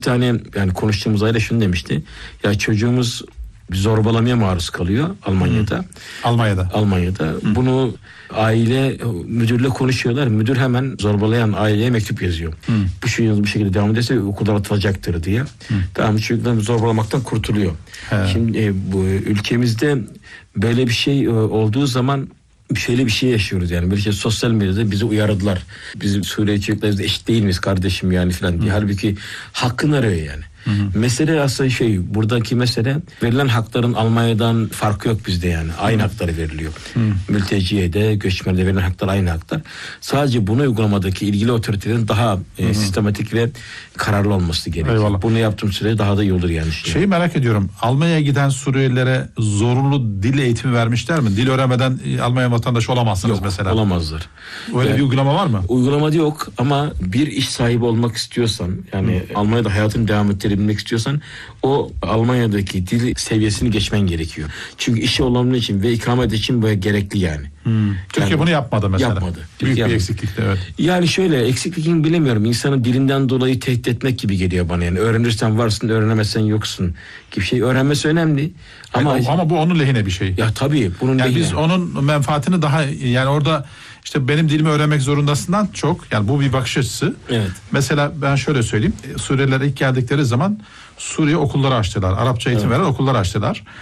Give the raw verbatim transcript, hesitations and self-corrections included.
Bir tane yani konuştuğumuz aile şunu demişti. Ya çocuğumuz bir zorbalamaya maruz kalıyor Almanya'da. Hı. Almanya'da. Almanya'da. Hı. Bunu aile müdürle konuşuyorlar. Müdür hemen zorbalayan aileye mektup yazıyor. Hı. Bu şey bu şekilde devam ederse okuldan atılacaktır diye. Hı. Tamam, çocuklar zorbalamaktan kurtuluyor. He. Şimdi e, bu ülkemizde böyle bir şey e, olduğu zaman şöyle bir şey yaşıyoruz yani. Böyle şey sosyal medyada bizi uyardılar. Bizim Suriyeli çocuklarımız eşit değil miyiz kardeşim yani filan diye. Hı. Halbuki hakkını arıyor yani. Hı hı. Mesele aslında şey, buradaki mesele verilen hakların Almanya'dan farkı yok bizde yani. Aynı hı. hakları veriliyor. Hı. Mülteciye de göçmene de verilen haklar aynı haklar. Sadece bunu uygulamadaki ilgili otoritelerin daha e, sistematik ve kararlı olması gerekiyor. Eyvallah. Bunu yaptığım sürece daha da iyi olur yani. Şeyi merak ediyorum. Almanya'ya giden Suriyelilere zorunlu dil eğitimi vermişler mi? Dil öğrenmeden Almanya vatandaşı olamazsınız yok, mesela. Olamazlar. Öyle yani, bir uygulama var mı? Uygulamada yok ama bir iş sahibi olmak istiyorsan yani hı. Almanya'da hayatını devam ettirebilmek istiyorsan o Almanya'daki dil seviyesini geçmen gerekiyor. Çünkü işe olabilmek için ve ikamet için bu gerekli yani. Hmm. Türkiye yani, bunu yapmadı mesela. Yapmadı. Büyük yapmadı. bir eksiklikti, evet. Yani şöyle, eksikliğini bilemiyorum. İnsanın dilinden dolayı tehdit etmek gibi geliyor bana yani. Öğrenirsen varsın, öğrenemezsen yoksun gibi şey. Öğrenmesi önemli. Ama yani, ama bu onun lehine bir şey. Ya tabii bunun yani lehine. Biz onun menfaatini daha yani orada işte benim dilimi öğrenmek zorundasından çok yani bu bir bakış açısı. Evet. Mesela ben şöyle söyleyeyim. Suriyeliler ilk geldikleri zaman Suriye okulları açtılar. Arapça eğitim evet. veren okulları açtılar.